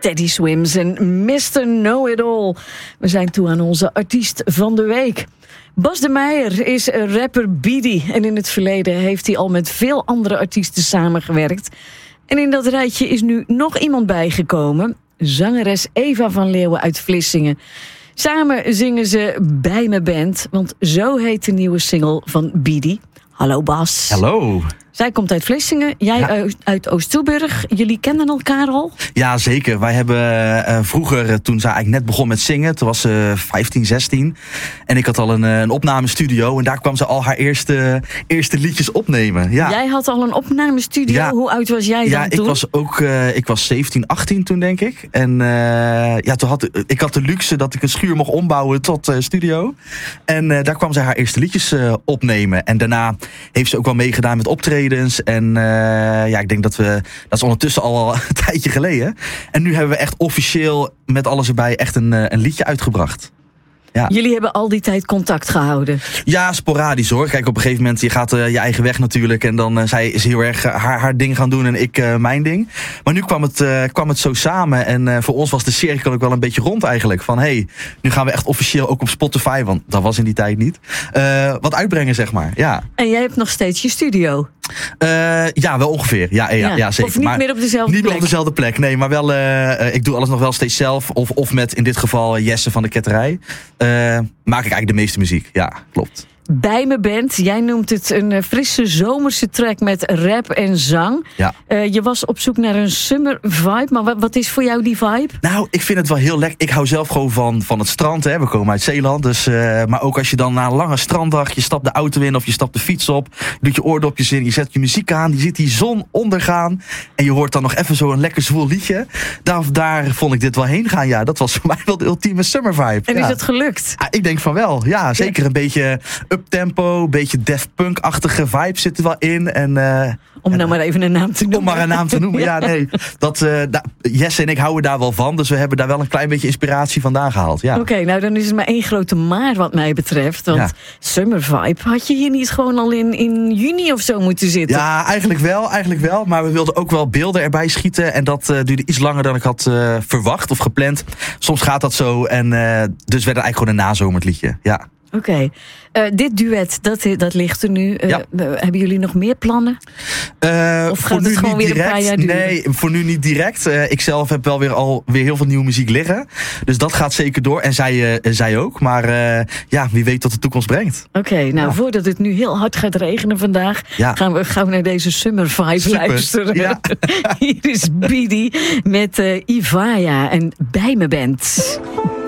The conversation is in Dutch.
Teddy Swims en Mr. Know-It-All. We zijn toe aan onze artiest van de week. Bas de Meijer is rapper Beedy. En in het verleden heeft hij al met veel andere artiesten samengewerkt. En in dat rijtje is nu nog iemand bijgekomen. Zangeres Eva van Leeuwen uit Vlissingen. Samen zingen ze Bij Me Bent, want zo heet de nieuwe single van Beedy. Hallo Bas. Hallo. Zij komt uit Vlissingen, jij uit Oost-Tilburg. Jullie kennen elkaar al? Ja, zeker. Wij hebben vroeger, toen zij eigenlijk net begon met zingen, toen was ze 15, 16. En ik had al een opnamestudio en daar kwam ze al haar eerste liedjes opnemen. Ja. Jij had al een opnamestudio? Ja. Hoe oud was jij dan toen? Ik was 17, 18 toen denk ik. En toen ik had de luxe dat ik een schuur mocht ombouwen tot studio. En daar kwam zij haar eerste liedjes opnemen. En daarna heeft ze ook wel meegedaan met optreden. En ik denk dat is ondertussen al een tijdje geleden. En nu hebben we echt officieel met alles erbij echt een liedje uitgebracht. Ja. Jullie hebben al die tijd contact gehouden? Ja, sporadisch hoor. Kijk, op een gegeven moment, je gaat je eigen weg natuurlijk. En dan zij is heel erg haar ding gaan doen en ik mijn ding. Maar nu kwam het zo samen. En voor ons was de cirkel ook wel een beetje rond eigenlijk. Van nu gaan we echt officieel ook op Spotify, want dat was in die tijd niet. Wat uitbrengen, zeg maar. Ja. En jij hebt nog steeds je studio? Ja, wel ongeveer. Ja, zeker. Of niet meer op dezelfde plek? Niet meer op dezelfde plek, nee. Maar wel, ik doe alles nog wel steeds zelf. Of met, in dit geval, Jesse van de Ketterij. Maak ik eigenlijk de meeste muziek. Ja, klopt. Bij Me Bent, jij noemt het een frisse zomerse track met rap en zang. Ja. Je was op zoek naar een summer vibe, maar wat is voor jou die vibe? Nou, ik vind het wel heel lekker. Ik hou zelf gewoon van het strand. Hè. We komen uit Zeeland. Dus, maar ook als je dan na een lange stranddag, je stapt de auto in of je stapt de fiets op, doet je oordopjes in, je zet je muziek aan, je ziet die zon ondergaan en je hoort dan nog even zo'n lekker zwoel liedje. Daar vond ik dit wel heen gaan. Ja, dat was voor mij wel de ultieme summer vibe. En is het gelukt? Ik denk van wel. Ja, zeker een beetje uptempo, een beetje Daft Punk-achtige vibe zit er wel in. Om nou maar even een naam te noemen. Om maar een naam te noemen, ja, nee. Jesse en ik houden daar wel van. Dus we hebben daar wel een klein beetje inspiratie vandaan gehaald. Ja. Oké, nou dan is het maar één grote maar wat mij betreft. Want summer vibe, had je hier niet gewoon al in juni of zo moeten zitten? Ja, eigenlijk wel. Maar we wilden ook wel beelden erbij schieten. En dat duurde iets langer dan ik had verwacht of gepland. Soms gaat dat zo. En dus werd het eigenlijk gewoon een nazomerend liedje. Ja. Oké. Dit duet, dat ligt er nu. Hebben jullie nog meer plannen? Of gaat het gewoon weer een paar jaar duren? Nee, voor nu niet direct. Ik zelf heb wel weer heel veel nieuwe muziek liggen. Dus dat gaat zeker door. En zij ook. Maar wie weet wat de toekomst brengt. Oké, voordat het nu heel hard gaat regenen vandaag, gaan we gauw naar deze summer vibe luisteren. Ja. Hier is Beedy met Ivaya en Bij Me Bent.